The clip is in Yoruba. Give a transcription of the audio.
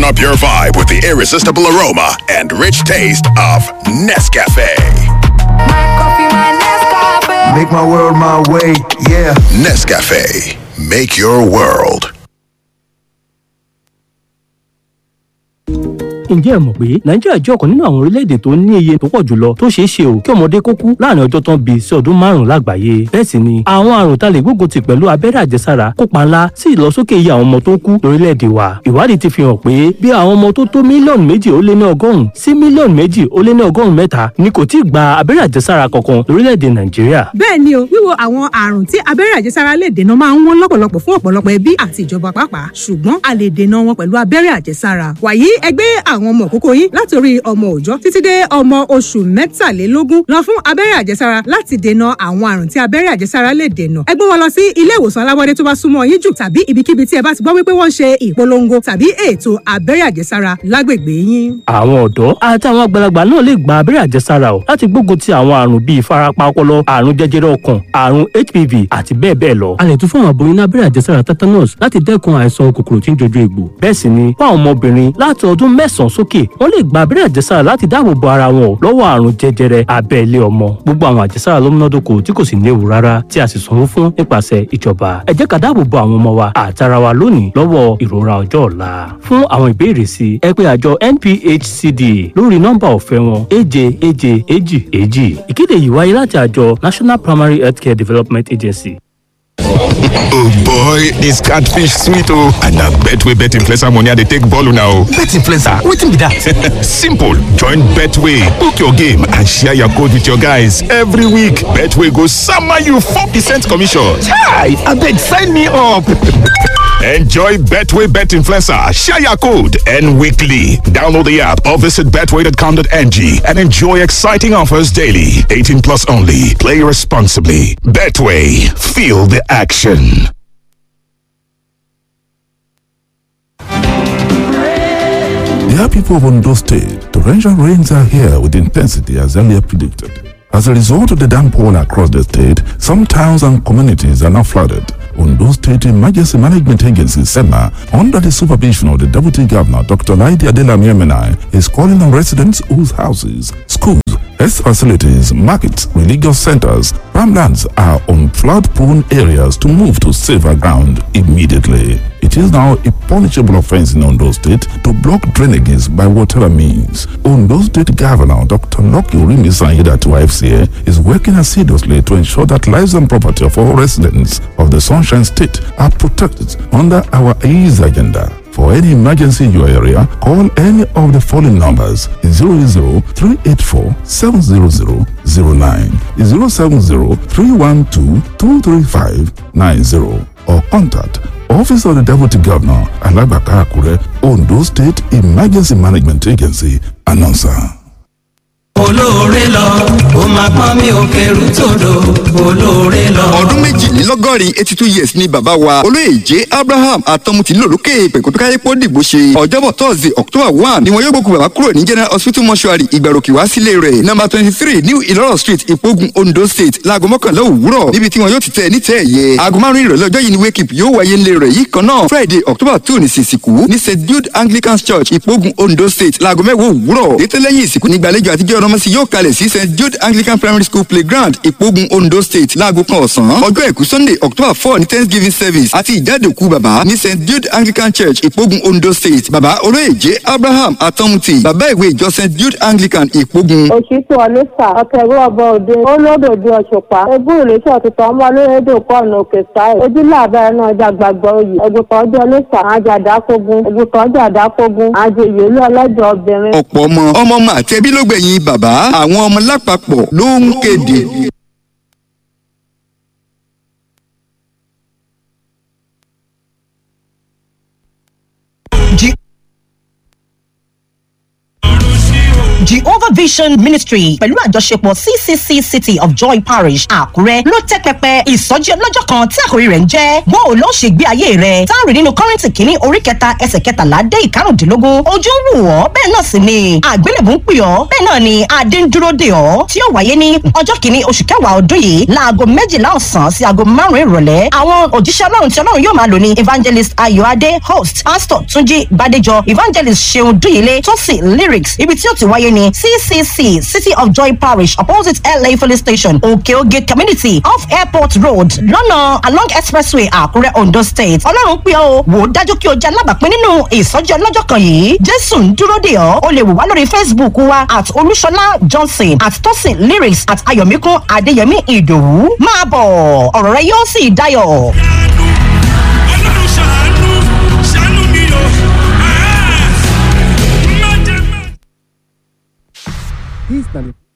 up your vibe with the irresistible aroma and rich taste of Nescafe. Make my world my way, yeah. Nescafe, make your world. Ǹjẹ́ ẹ mọ̀ pé Nàìjíríà jẹ́ ọ̀kan nínú àwọn orílẹ̀-èdè tó ní iye tó pọ̀ jùlọ tó ṣeé ṣe ò kí ọmọdé kó kú láàrin ọjọ́ tán bí sí ọdún 5 lágbàáyé. Bẹ́ẹ̀ sì ni àwọn àrùn tá lè gbógun ti pẹ̀lú abẹ́rẹ́ àjẹsára kópa ńlá sí ìlọsókè iye àwọn ọmọ tó ń kú lórílẹ̀-èdè wa. Ìwádìí ti fi hàn pé bí àwọn ọmọ tó tó mílíọ̀nù 2.1 sí mílíọ̀nù 2.3 ni kò tíì gba abẹ́rẹ́ àjẹsára kankan lórílẹ̀-èdè Nàìjíríà. Bẹ́ẹ̀ ni o, wíwo àwọn àrùn tí abẹ́rẹ́ àjẹsára lè dènà máa ń wọ́n lọ́pọ̀lọpọ̀ fún ọ̀pọ̀lọpọ̀ ẹbí àti ìjọba pàápàá, ṣùgbọ́n a lè dènà wọn pẹ̀lú abẹ́rẹ́ àjẹsára. Wàyí ẹgbẹ́ àwọn ọmọ òkókó yín látòrí ọmọ òòjọ́ títí dé ọmọ oṣù 23 lọ fún abẹ́rẹ́ àjẹsára láti dènà àwọn àrùn tí abẹ́rẹ́ àjẹsára lè dènà. Ẹ gbé wọn lọ sí ilé ìwòsàn alábọ́dé tó bá súnmọ́ yín jù tàbí ibikíbi tí ẹ bá ti gbọ́ wípé wọ́n ṣe ìpolongo tàbí ètò abẹ́rẹ́ àjẹsára lágbègbè yín. Àwọn ọ̀dọ́ àti àwọn àgbàlagbà náà lè gba abẹ́rẹ́ àjẹsára o láti gbógun ti àwọn àrùn bíi ìfarapa ọpọlọ, àrùn jẹjẹrẹ ọkàn, àrùn HPV àti bẹ́ẹ̀ bẹ́ẹ̀ lọ. A lè tún fún àwọn aboyún ní abẹ́rẹ́ àjẹsára tetanus láti dẹ́kun àìsàn kòkòrò tí ń jojú egbò. Bẹ́ẹ̀ sì ni fún àwọn ọmọbìnrin láti ọdún 9 sókè wọ́n lè gba abẹ́rẹ́ àjẹsára láti dáàbò bo ara wọn lọ́wọ́ àrùn jẹjẹrẹ abẹ́ ilé ọmọ. Gbogbo àwọn àjẹsára ló múnádóko tí kò sì léwu rárá tí a sì sanwó fún nípasẹ̀ ìjọba. Ẹ jẹ́ ká dáàbò bo àwọn ọmọ wa àtara wa lónìí lọ́wọ́ ìrora ọjọ́ ọ̀la. Fún àwọn ìbéèrè sí ẹ pè àjọ NPHCD lórí nọ́mbà ọ̀fẹ́ wọn 7722. Ìkéde yìí wáyé láti àjọ National Primary Healthcare Development Agency. Oh boy, this catfish sweet oh. And na Betway bet influencer money I dey take ball now. Bet influencer, wetin be that? Simple, join Betway, book your game and share your code with your guys every week. Betway go sama you 4% commission. Chai, abeg sign me up. Enjoy Betway Bet Influencer, share your code, and weekly. Download the app or visit betway.com.ng and enjoy exciting offers daily. 18 plus only. Play responsibly. Betway, feel the action. Dear people of Ondo State, torrential rains are here with intensity as earlier predicted. As a result of the downpour across the state, some towns and communities are now flooded. Ondo State Emergency Management Agency, SEMA, under the supervision of the Deputy Governor, Dr. Laidi Adelami Emenai, is calling on residents whose houses, schools, health facilities, markets, religious centers, farmlands are on flood-prone areas to move to safer ground immediately. It is now a punishable offense in Ondo State to block drainages by whatever means. Ondo State Governor Dr. Loki Urimi Sanyida to FCA is working assiduously to ensure that lives and property of all residents of the Sunshine State are protected under our EASE agenda. For any emergency in your area, call any of the following numbers: 080-384-70009, 070-312-23590, or contact Office of the Deputy Governor, Alabaka Akure, Ondo State Emergency Management Agency, announcer. olóore lọ ó máa pọ́n mi ò kẹrù tòdò olóore lọ. ọdún méjìlélọ́gọ́rin 82 years ni bàbá wa olóyè J. Abraham Atọ́mutì lòlókè pẹ̀kútúkáyépọ̀ dìbò ṣe ọjọ́bọ̀ Thursday October 1 ni wọn yóò gbókù bàbá kúrò ní General Hospital Mortuary Ìgbàròkè wá sílé rẹ̀ number 23 New Iloro Street Ìpógun Ondo State láago 11 òwúrọ̀ níbi tí wọn yóò ti tẹ̀ ní tẹ̀ ẹ̀yẹ aago 5 ìrọ̀lẹ́ ọjọ́ yìí ni wake up yóò wáyé ńlẹ̀ rẹ̀ yìí kan náà Friday October 2 ní sísìkú ní St. Jude Anglican Church Ìpógun Ondo State láago 10 òwúrọ̀ ètò lẹ́yìn ìsìnkú nígbàlejò àtijọ́ ọ̀rọ̀mọ́sí yóò kalẹ̀ sí St. Jude Anglican Primary School Playground Ìpógun Ondo State láago kan ọ̀sán ọjọ́ àìkú Sunday October 4 ní Thanksgiving service àti ìjáde òkú bàbá ní St. Jude Anglican Church Ìpógun Ondo State bàbá olóyè J. Abraham Atọ́mutì bàbá ìwé ìjọ St. Jude Anglican Ìpógun. òṣìṣẹ́ ọlọ́sà ọ̀kẹ́rù ọba òde olódòdó ọ̀ṣùpá egún ìrètí ọ̀tútù ọmọ olóyèdè kọ́ọ̀nù òkè sáì ojúlé àbẹ̀rẹ̀ náà ọjà gbàgbọ́ oyè ẹ̀gùtàn ọjọ́ ọlọ́sà àjà àdákógún ẹ̀gùtàn ọjọ́ àdákógún àjẹ ìyèlú ọlọ́jọ́ obìnrin. ọ̀pọ̀ ọmọ àti ẹbí ló gbẹ̀yìn bàbá àwọn ọmọ lápapọ̀ ló ń kéde. Jehovah Vision Ministry pẹ̀lú àjọṣepọ̀ CCC City of Joy Parish Àkúrẹ́ ló tẹ́ pẹpẹ ìsọjí ọlọ́jọ́ kan tí àkòrí rẹ̀ ń jẹ́ bó o lọ ṣe gbé ayé rẹ̀ táàrí nínú Kọ́ríńtì kìíní orí 3 ẹsẹ̀ 13 dé 15 ojú ń wù ọ́ bẹ́ẹ̀ náà sì ni àgbélébùú ń pè ọ́ bẹ́ẹ̀ náà ni adé ń dúró dè ọ́ tí yóò wáyé ní ọjọ́ kìíní oṣù kẹwàá ọdún yìí láago 12 ọ̀sán sí aago 5 ìrọ̀lẹ́ àwọn òjíṣẹ́ ọlọ́run tí ọlọ́run yóò máa lò ní evangelist Ayọ̀adé host pastor Túnjí Bádéjọ evangelist Ṣeun Dúyìlé Tósì lyrics ibi tí ó ti wáyé ní CCC City of Joy Parish opposite LA Police Station Òkè-Ògè community off Airport Road lọ́nà along expressway Àkúrẹ́ Ondo State ọlọ́run pé ó wò ó dájú kí o jẹ́ alábàápín nínú ìsọjí ọlọ́jọ́ kan yìí Jésù ń dúró dè ọ́ o lè wò wá lórí Facebook wa @Olúṣọlá Johnson @Tosin lyrics @Ayọ̀míkún Adéyẹmí Ìdòwú máa bọ̀ ọ̀rọ̀ rẹ yóò sì dayọ̀. He's done it.